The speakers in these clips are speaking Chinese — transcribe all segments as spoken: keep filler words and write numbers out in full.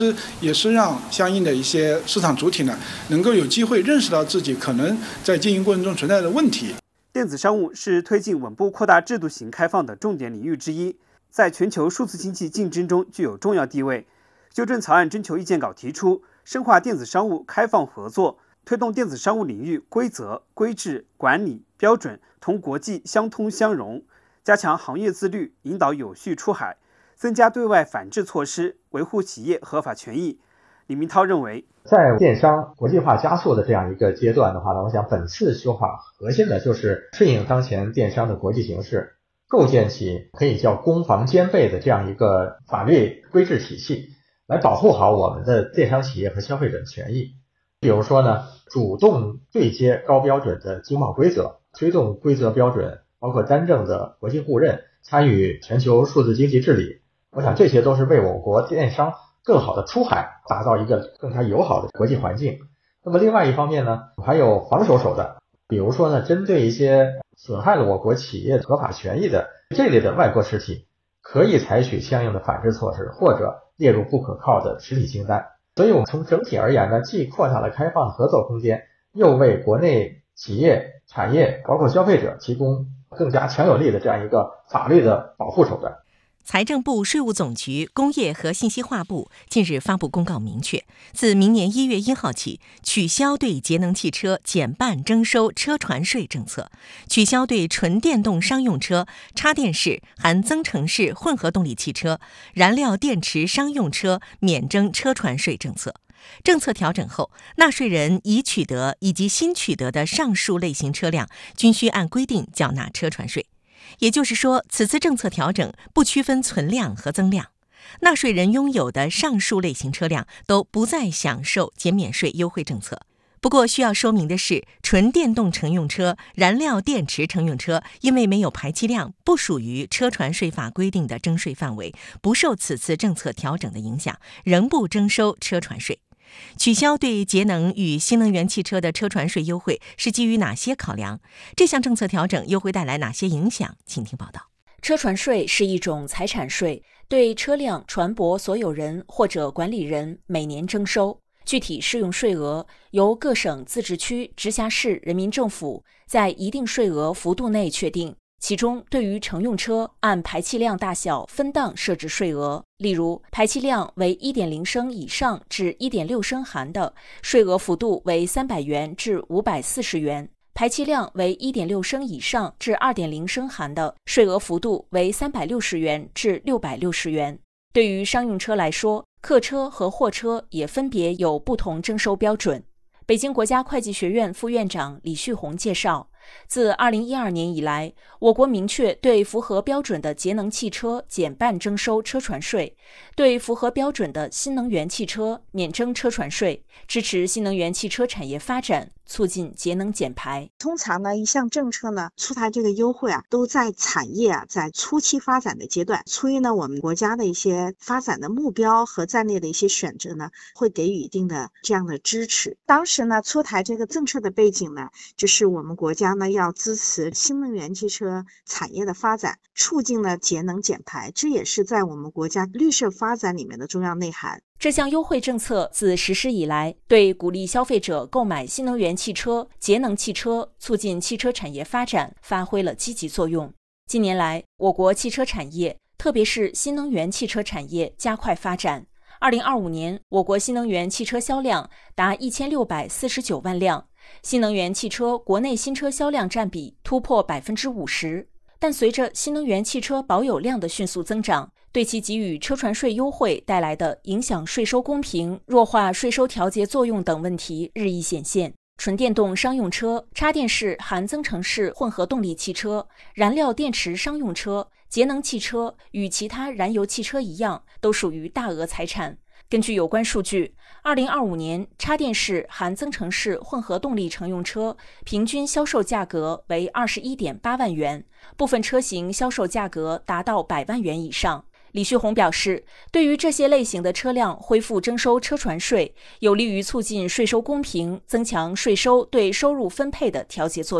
也是让相应的一些市场主体呢，能够有机会认识到自己可能在经营过程中存在的问题。 电子商务是推进稳步扩大制度型开放的重点领域之一，在全球数字经济竞争中具有重要地位。修正草案征求意见稿提出，深化电子商务开放合作，推动电子商务领域规则、规制、管理、标准同国际相通相融，加强行业自律，引导有序出海，增加对外反制措施，维护企业合法权益。李明涛认为， 在电商国际化加速的这样一个阶段的话呢，我想本次修法核心的就是顺应当前电商的国际形势，构建起可以叫攻防兼备的这样一个法律规制体系，来保护好我们的电商企业和消费者的权益。比如说呢，主动对接高标准的经贸规则，推动规则标准包括单正的国际互认，参与全球数字经济治理。我想这些都是为我国电商更好的出海打造一个更加友好的国际环境。那么另外一方面呢，还有防守手段，比如说呢，针对一些损害了我国企业合法权益的这类的外国实体，可以采取相应的反制措施，或者列入不可靠的实体清单。所以我们从整体而言呢，既扩大了开放合作空间，又为国内企业、产业包括消费者提供更加强有力的这样一个法律的保护手段。 财政部、税务总局、工业和信息化部近日发布公告，明确，自明年一月一号起，取消对节能汽车减半征收车船税政策，取消对纯电动商用车、插电式含增程式混合动力汽车、燃料电池商用车免征车船税政策。政策调整后，纳税人已取得以及新取得的上述类型车辆均需按规定缴纳车船税。也就是说，此次政策调整不区分存量和增量，纳税人拥有的上述类型车辆都不再享受减免税优惠政策。不过需要说明的是，纯电动乘用车、燃料电池乘用车因为没有排气量，不属于车船税法规定的征税范围，不受此次政策调整的影响，仍不征收车船税。取消对节能与新能源汽车的车船税优惠是基于哪些考量？这项政策调整又会带来哪些影响？请听报道。 车船税是一种财产税，对车辆、船舶所有人或者管理人每年征收，具体适用税额由各省、自治区、直辖市人民政府在一定税额幅度内确定。其中，对于乘用车按排气量大小分档设置税额，例如排气量为 一点零 升以上至 一点六 升含的，税额幅度为三百元至五百四十元；排气量为 一点六 升以上至 二点零 升含的，税额幅度为三百六十元至六百六十元。对于商用车来说，客车和货车也分别有不同征收标准。北京国家会计学院副院长李旭红介绍，自二零一二年以来，我国明确对符合标准的节能汽车减半征收车船税，对符合标准的新能源汽车免征车船税，支持新能源汽车产业发展，促进节能减排。 通常呢，一项政策呢出台这个优惠啊，都在产业啊在初期发展的阶段，出于呢我们国家的一些发展的目标和战略的一些选择呢，会给予一定的这样的支持。当时呢出台这个政策的背景呢，就是我们国家呢要支持新能源汽车产业的发展，促进了节能减排，这也是在我们国家绿色发展里面的重要内涵。 这项优惠政策自实施以来，对鼓励消费者购买新能源汽车、节能汽车，促进汽车产业发展发挥了积极作用。近年来，我国汽车产业，特别是新能源汽车产业加快发展。二零二五年，我国新能源汽车销量达一千六百四十九万辆，新能源汽车国内新车销量占比突破百分之五十。但随着新能源汽车保有量的迅速增长，对其给予车船税优惠带来的影响税收公平、弱化税收调节作用等问题日益显现。纯电动商用车、插电式含增程式混合动力汽车、燃料电池商用车、节能汽车与其他燃油汽车一样，都属于大额财产。根据有关数据，二零二五年插电式含增程式混合动力乘用车平均销售价格为 二十一点八万元，部分车型销售价格达到百万元以上。李旭红表示，对于这些类型的车辆恢复征收车船税，有利于促进税收公平，增强税收对收入分配的调节作用。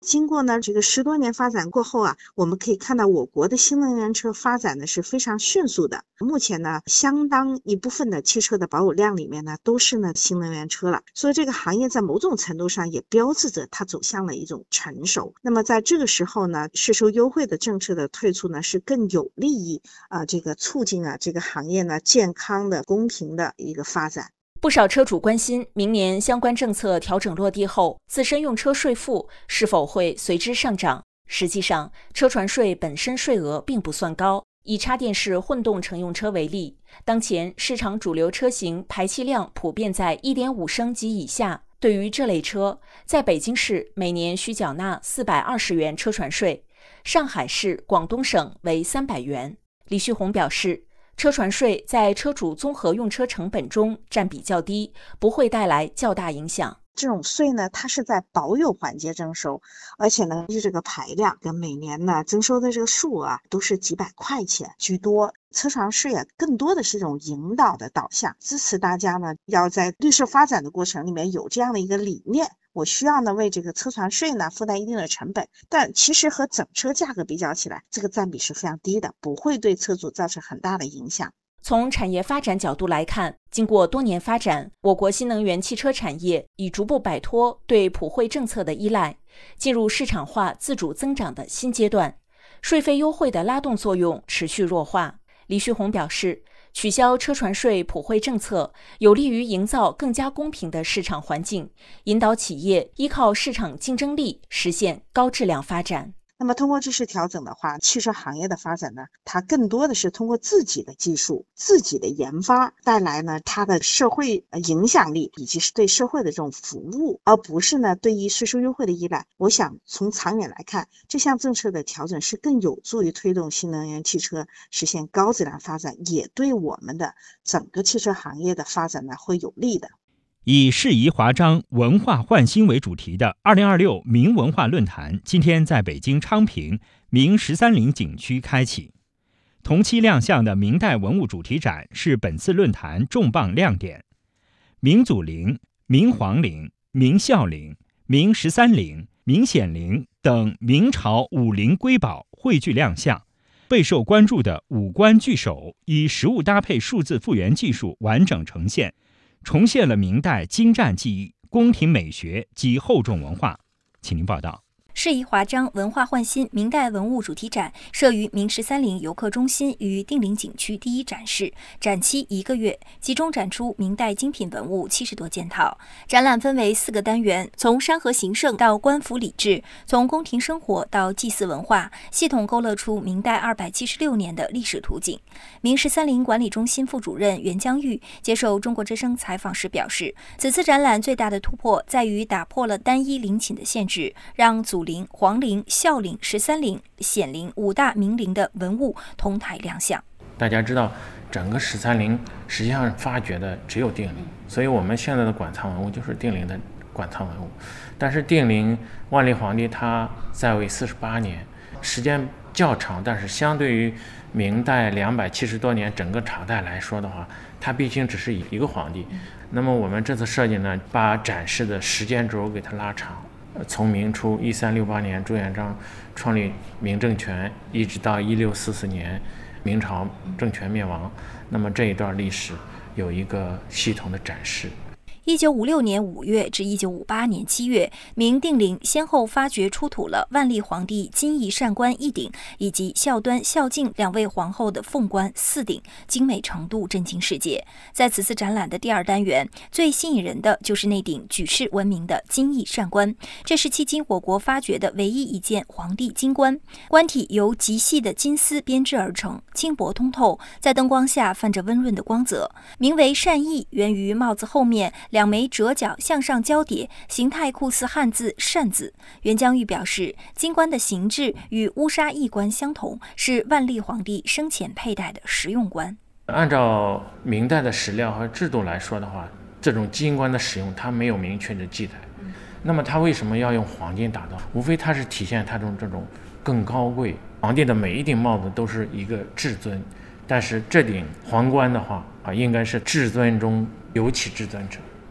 经过呢这个十多年发展过后啊，我们可以看到我国的新能源车发展呢是非常迅速的。目前呢，相当一部分的汽车的保有量里面呢都是呢新能源车了，所以这个行业在某种程度上也标志着它走向了一种成熟。那么在这个时候呢，税收优惠的政策的退出呢是更有利于啊、呃、这个促进啊这个行业呢健康的、公平的一个发展。 不少车主关心，明年相关政策调整落地后，自身用车税负是否会随之上涨。实际上，车船税本身税额并不算高。以插电式混动乘用车为例，当前市场主流车型排气量普遍在 一点五 升及以下。对于这类车，在北京市每年需缴纳四百二十元车船税，上海市、广东省为三百元。李旭红表示，车船税在车主综合用车成本中占比较低，不会带来较大影响。 这种税呢，它是在保有环节征收，而且呢，这个排量跟每年呢征收的这个数额啊，都是几百块钱居多。车船税啊，更多的是一种引导的导向，支持大家呢要在绿色发展的过程里面有这样的一个理念。我需要呢为这个车船税呢负担一定的成本，但其实和整车价格比较起来，这个占比是非常低的，不会对车主造成很大的影响。 从产业发展角度来看，经过多年发展，我国新能源汽车产业已逐步摆脱对普惠政策的依赖，进入市场化自主增长的新阶段，税费优惠的拉动作用持续弱化。李旭红表示，取消车船税普惠政策有利于营造更加公平的市场环境，引导企业依靠市场竞争力实现高质量发展。 那么通过这次调整的话，汽车行业的发展呢，它更多的是通过自己的技术、自己的研发带来呢它的社会影响力以及是对社会的这种服务，而不是呢对于税收优惠的依赖。我想从长远来看，这项政策的调整是更有助于推动新能源汽车实现高质量发展，也对我们的整个汽车行业的发展呢会有利的。 以适宜华章文化焕新为主题的二零二六明文化论坛今天在北京昌平明十三陵景区开启。同期亮相的明代文物主题展是本次论坛重磅亮点。明祖陵、明皇陵、明孝陵、明十三陵、明显陵等明朝武陵瑰宝汇聚亮相。备受关注的五官聚首以实物搭配数字复原技术完整呈现，重现了明代精湛技艺、宫廷美学及厚重文化。请您报道。 适宜华章文化焕新明代文物主题展设于明十三陵游客中心与定陵景区第一展示，展期一个月，集中展出明代精品文物七十多件套。展览分为四个单元，从山河形胜到官府礼制，从宫廷生活到祭祀文化，系统勾勒出明代二百七十六年的历史图景。明十三陵管理中心副主任袁江玉接受中国之声采访时表示，此次展览最大的突破在于打破了单一陵寝的限制，让祖陵、皇陵、孝陵、十三陵、显陵五大明陵的文物同台亮相。 大家知道，整个十三陵实际上发掘的只有定陵，所以我们现在的馆藏文物就是定陵的馆藏文物。但是定陵万历皇帝他在位四十八年，时间较长，但是相对于明代两百七十多年整个朝代来说的话，它毕竟只是一个皇帝。那么我们这次设计呢，把展示的时间轴给它拉长。从明初一三六八年朱元璋创立明政权，一直到一六四四年明朝政权灭亡，那么这一段历史有一个系统的展示。 一九五六年五月至一九五八年七月，明定陵先后发掘出土了万历皇帝金翼扇冠一顶以及孝端、孝敬两位皇后的凤冠四顶，精美程度震惊世界。在此次展览的第二单元，最吸引人的就是那顶举世闻名的金翼扇冠，这是迄今我国发掘的唯一一件皇帝金冠。冠体由极细的金丝编织而成，轻薄通透，在灯光下泛着温润的光泽。名为扇翼，源于帽子后面两枚折角向上交叠，形态酷似汉字扇字。袁江玉表示，金冠的形制与乌纱翼冠相同，是万历皇帝生前佩戴的实用冠。 按照明代的史料和制度来说的话，这种金冠的使用它没有明确的记载。那么它为什么要用黄金打造？无非它是体现它这种这种更高贵。皇帝的每一顶帽子都是一个至尊，但是这顶皇冠的话啊，应该是至尊中尤其至尊者。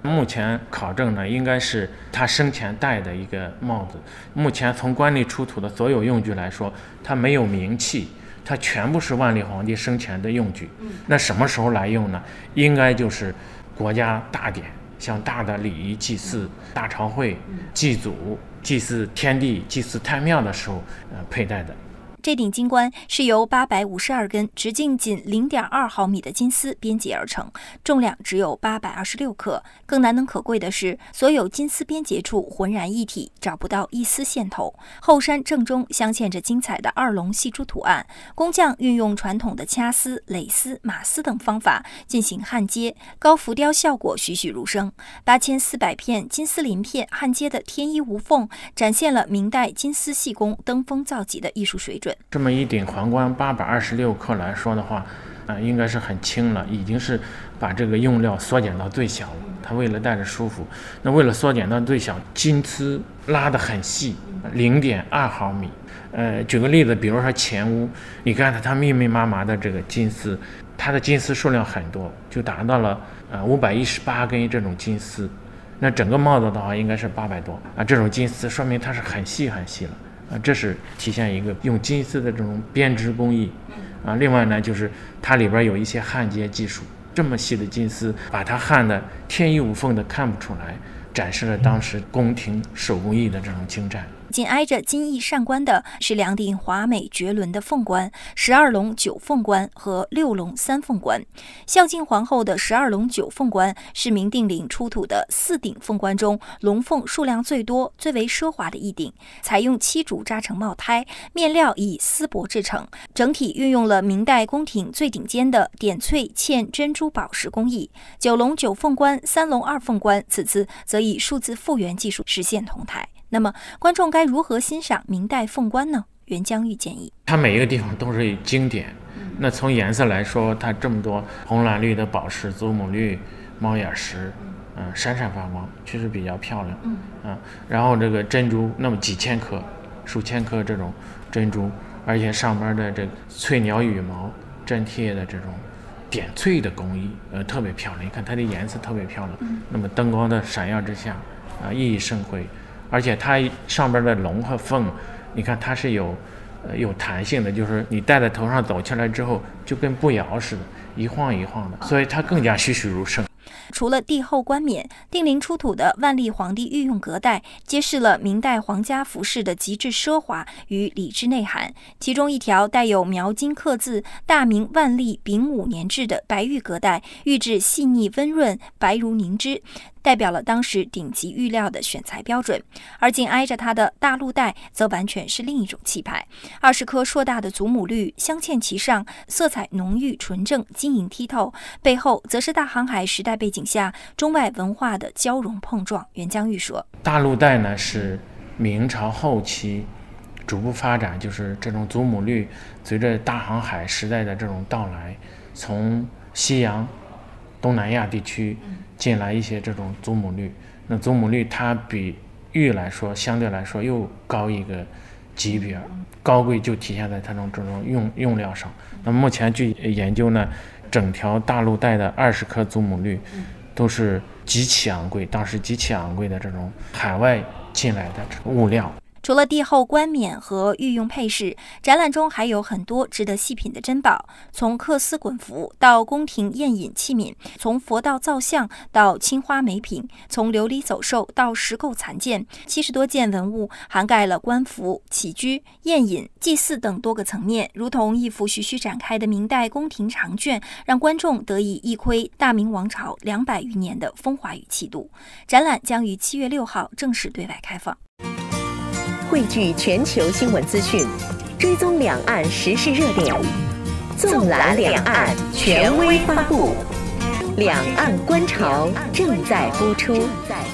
目前考证呢，应该是他生前戴的一个帽子。目前从官吏出土的所有用具来说，它没有名器，它全部是万历皇帝生前的用具。那什么时候来用呢？应该就是国家大典，像大的礼仪祭祀、大朝会、祭祖、祭祀天地、祭祀太庙的时候，呃，佩戴的。 这顶金冠是由八百五十二根直径仅 零点二毫米的金丝编结而成，重量只有八百二十六克。更难能可贵的是，所有金丝编结处浑然一体，找不到一丝线头。后衫正中镶嵌着精彩的二龙戏珠图案，工匠运用传统的掐丝、蕾丝、马丝等方法进行焊接，高浮雕效果栩栩如生。八千四百片金丝鳞片焊接的天衣无缝，展现了明代金丝细工登峰造极的艺术水准。 这么一顶皇冠八百二十六克来说的话，呃，应该是很轻了，已经是把这个用料缩减到最小了。它为了戴着舒服，那为了缩减到最小，金丝拉得很细， 零点二毫米。呃，举个例子，比如说前屋，你看它它密密麻麻的这个金丝，它的金丝数量很多，就达到了呃五百一十八根这种金丝。那整个帽子的话，应该是八百多啊，这种金丝说明它是很细很细了。啊，这是体现一个用金丝的这种编织工艺，啊，另外呢，就是它里边有一些焊接技术，这么细的金丝，把它焊得天衣无缝的看不出来，展示了当时宫廷手工艺的这种精湛。 紧挨着金翼扇冠的是两顶华美绝伦的凤冠，十二龙九凤冠和六龙三凤冠。孝敬皇后的十二龙九凤冠是明定陵出土的四顶凤冠中龙凤数量最多、最为奢华的一顶，采用漆竹扎成帽胎，面料以丝帛制成，整体运用了明代宫廷最顶尖的点翠嵌珍珠宝石工艺。九龙九凤冠、三龙二凤冠，此次则以数字复原技术实现同台。那么，观众该如何欣赏明代凤冠呢？袁江玉建议， 它每一个地方都是经典。那从颜色来说，它这么多红蓝绿的宝石、祖母绿、猫眼石，嗯、呃，闪闪发光，确实比较漂亮。嗯、啊，然后这个珍珠，那么几千颗、数千颗这种珍珠，而且上边的这个翠鸟羽毛粘贴的这种点翠的工艺，呃，特别漂亮。你看它的颜色特别漂亮，嗯、那么灯光的闪耀之下，啊，熠熠生辉。而且它上边的龙和凤，你看它是有，呃，有弹性的，就是你戴在头上走起来之后，就跟步摇似的，一晃一晃的，所以它更加栩栩如生。 除了帝后冠冕，定陵出土的万历皇帝御用隔带，揭示了明代皇家服饰的极致奢华与礼制内涵。其中一条带有描金刻字“大明万历丙午年制”的白玉隔带，玉质细腻温润，白如凝脂，代表了当时顶级玉料的选材标准。而紧挨着它的大鹿带，则完全是另一种气派。二十颗硕大的祖母绿镶嵌其上，色彩浓郁纯正，晶莹剔透。背后则是大航海时代背景下中外文化的交融碰撞。袁江玉说， 大鹿带呢是明朝后期逐步发展，就是这种祖母绿随着大航海时代的这种到来，从西洋东南亚地区进来一些这种祖母绿。那祖母绿它比玉来说相对来说又高一个级别，高贵就体现在它这种这种用用料上。那么目前据研究呢，整条大鹿带的二十颗祖母绿都是极其昂贵，当时极其昂贵的这种海外进来的这种物料。 除了帝后冠冕和御用配饰，展览中还有很多值得细品的珍宝，从缂丝滚服到宫廷宴饮器皿，从佛道造像到青花美品，从琉璃走兽到石构残件，七十多件文物涵盖了官服、起居、宴饮、祭祀等多个层面，如同一幅徐徐展开的明代宫廷长卷，让观众得以一窥大明王朝两百余年的风华与气度。展览将于七月六号正式对外开放。 汇聚全球新闻资讯，追踪两岸时事热点，纵览两岸权威发布。两岸观潮正在播出。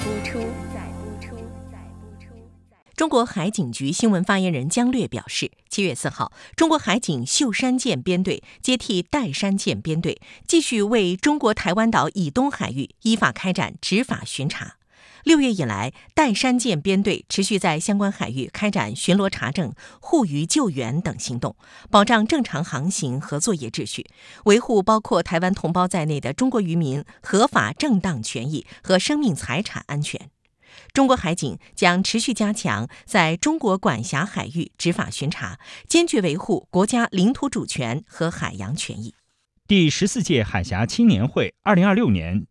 中国海警局新闻发言人姜略表示，七月四号，中国海警秀山舰编队接替岱山舰编队，继续为中国台湾岛以东海域依法开展执法巡查。 六月以来，岱山舰编队持续在相关海域开展巡逻查证、护渔救援等行动，保障正常航行和作业秩序，维护包括台湾同胞在内的中国渔民合法正当权益和生命财产安全。中国海警将持续加强在中国管辖海域执法巡查，坚决维护国家领土主权和海洋权益。 第十四届海峡青年会二零二六年